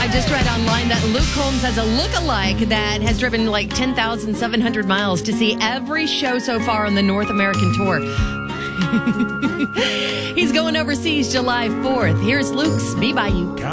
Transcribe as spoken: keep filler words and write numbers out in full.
I just read online that Luke Combs has a look-alike that has driven like ten thousand seven hundred miles to see every show so far on the North American tour. He's going overseas July fourth. Here's Luke's Be By You.